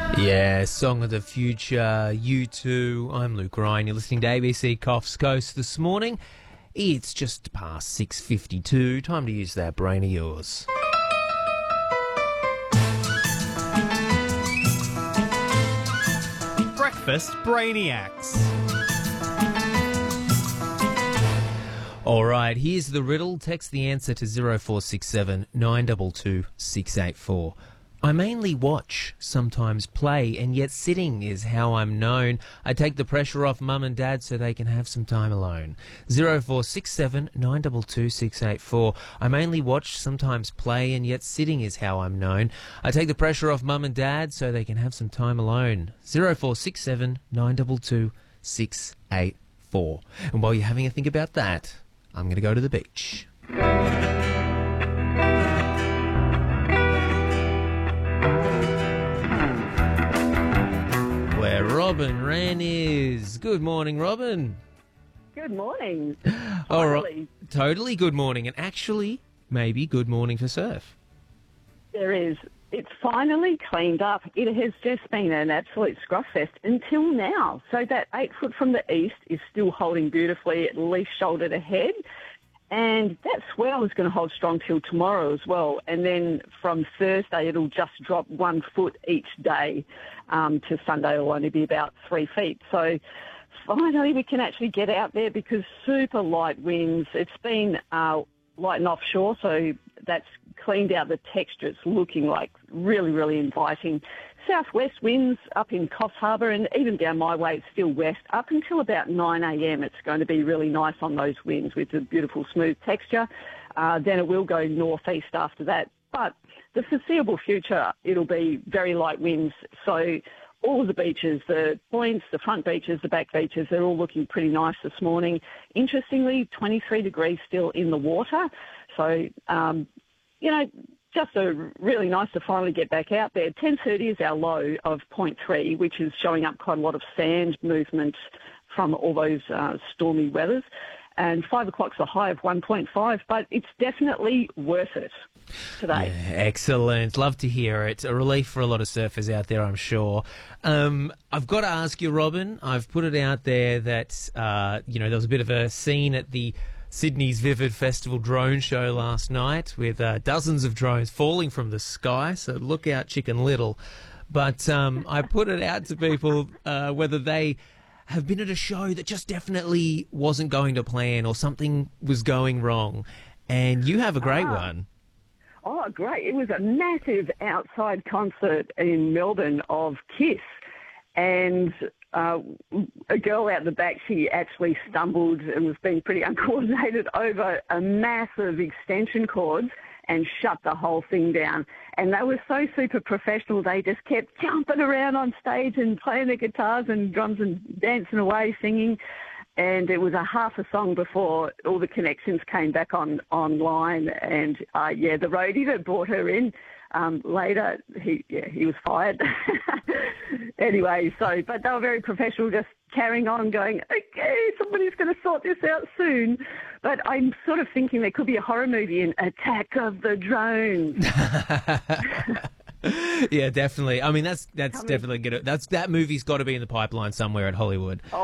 Yeah, Song of the Future, U2. I'm Luke Ryan. You're listening to ABC Coffs Coast this morning. It's just past 6:52. Time to use that brain of yours. Breakfast Brainiacs. All right, here's the riddle. Text the answer to 0467 922 684. I mainly watch, sometimes play, and yet sitting is how I'm known. I take the pressure off mum and dad so they can have some time alone. 0467 922 684. I mainly watch, sometimes play, and yet sitting is how I'm known. I take the pressure off mum and dad so they can have some time alone. 0467 922 684. And while you're having a think about that, I'm going to go to the beach. Where Robin Wren is. Good morning, Robin. Good morning. All right. Totally good morning. And actually, maybe good morning for surf. There is. It's finally cleaned up. It has just been an absolute scruff fest until now. So that 8 foot from the east is still holding beautifully, at least shoulder to head. And that swell is going to hold strong till tomorrow as well. And then from Thursday, it'll just drop 1 foot each day. To Sunday, it'll only be about 3 feet. So finally, we can actually get out there because super light winds. It's been light and offshore, so that's cleaned out the texture. It's looking like really, really inviting. Southwest winds up in Coffs Harbour and even down my way, it's still west. Up until about 9 a.m, it's going to be really nice on those winds with the beautiful smooth texture. Then it will go northeast after that. But the foreseeable future, it'll be very light winds. So all of the beaches, the points, the front beaches, the back beaches, they're all looking pretty nice this morning. Interestingly, 23 degrees still in the water. So, just really nice to finally get back out there. 10:30 is our low of 0.3, which is showing up quite a lot of sand movement from all those stormy weathers. And 5 o'clock's a high of 1.5, but it's definitely worth it today. Yeah, excellent. Love to hear it. A relief for a lot of surfers out there, I'm sure. I've got to ask you, Robin, I've put it out there that, there was a bit of a scene at the Sydney's Vivid Festival drone show last night with dozens of drones falling from the sky, so look out, Chicken Little. But I put it out to people whether they have been at a show that just definitely wasn't going to plan or something was going wrong. And you have a great one. Oh, great. It was a massive outside concert in Melbourne of Kiss. And a girl out the back, she actually stumbled and was being pretty uncoordinated over a massive extension cords and shut the whole thing down. And they were so super professional, they just kept jumping around on stage and playing their guitars and drums and dancing away, singing. And it was a half a song before all the connections came back online. And, the roadie that brought her in later, he was fired. Anyway, but they were very professional, just carrying on, going, okay, somebody's going to sort this out soon. But I'm sort of thinking there could be a horror movie in Attack of the Drones. Yeah, definitely. I mean, that's definitely good. That movie's got to be in the pipeline somewhere at Hollywood.